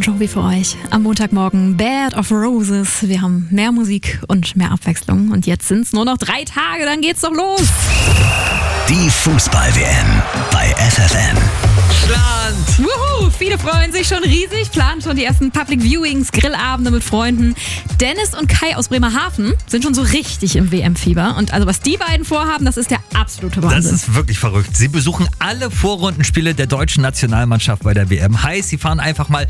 Show wie für euch. Am Montagmorgen Bed of Roses. Wir haben mehr Musik und mehr Abwechslung. Und jetzt sind es nur noch 3 Tage, dann geht's doch los. Die Fußball-WM bei FFN. Deutschland! Wuhu, viele freuen sich schon riesig, planen schon die ersten Public Viewings, Grillabende mit Freunden. Dennis und Kai aus Bremerhaven sind schon so richtig im WM-Fieber. Und also was die beiden vorhaben, das ist der absolute Wahnsinn. Das ist wirklich verrückt. Sie besuchen alle Vorrundenspiele der deutschen Nationalmannschaft bei der WM. Heißt, sie fahren einfach mal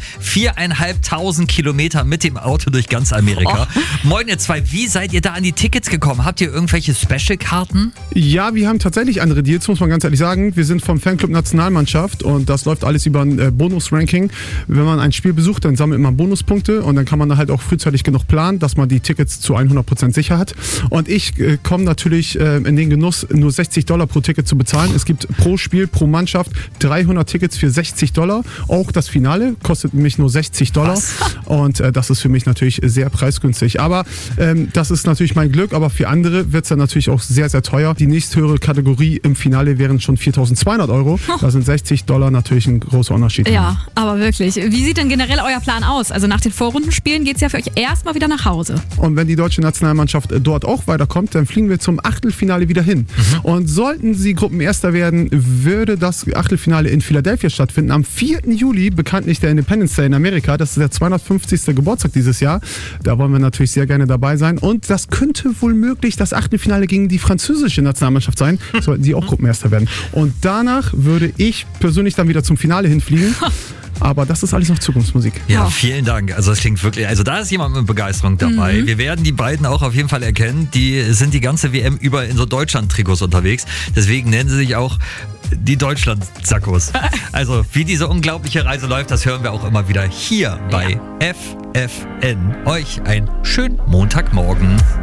4.500 Kilometer mit dem Auto durch ganz Amerika. Moin ihr zwei, wie seid ihr da an die Tickets gekommen? Habt ihr irgendwelche Special-Karten? Ja, wir haben tatsächlich andere Deals, muss man ganz ehrlich sagen. Wir sind vom Fanclub Nationalmannschaft und das läuft alles über ein Bonus-Ranking. Wenn man ein Spiel besucht, dann sammelt man Bonuspunkte und dann kann man da halt auch frühzeitig genug planen, dass man die Tickets zu 100% sicher hat. Und ich komme natürlich in den Genuss, nur $60 pro Ticket zu bezahlen. Es gibt pro Spiel, pro Mannschaft 300 Tickets für $60. Auch das Finale kostet mich nur $60. Was? Und das ist für mich natürlich sehr preisgünstig. Aber das ist natürlich mein Glück, aber für andere wird es dann natürlich auch sehr, sehr teuer. Die nächsthöhere Kategorie im Finale wären schon 4.200 €. Da sind $60 natürlich ein großer Unterschied. Ja, aber wirklich. Wie sieht denn generell euer Plan aus? Also nach den Vorrundenspielen geht es ja für euch erstmal wieder nach Hause. Und wenn die deutsche Nationalmannschaft dort auch weiterkommt, dann fliegen wir zum Achtelfinale wieder hin. Und sollten sie Gruppenerster werden, würde das Achtelfinale in Philadelphia stattfinden. Am 4. Juli, bekanntlich der Independence Day in Amerika. Das ist der 250. Geburtstag dieses Jahr. Da wollen wir natürlich sehr gerne dabei sein. Und das könnte wohl möglich das Achtelfinale gegen die französische Nationalmannschaft sein, sollten sie auch Gruppenerster werden. Und danach würde ich persönlich dann wieder zum Finale hinfliegen. Aber das ist alles noch Zukunftsmusik. Ja, vielen Dank. Also es klingt wirklich, also da ist jemand mit Begeisterung dabei. Wir werden die beiden auch auf jeden Fall erkennen. Die sind die ganze WM über in so Deutschland-Trikots unterwegs. Deswegen nennen sie sich auch die Deutschland-Sackos. Also wie diese unglaubliche Reise läuft, das hören wir auch immer wieder hier bei FFN. Euch einen schönen Montagmorgen.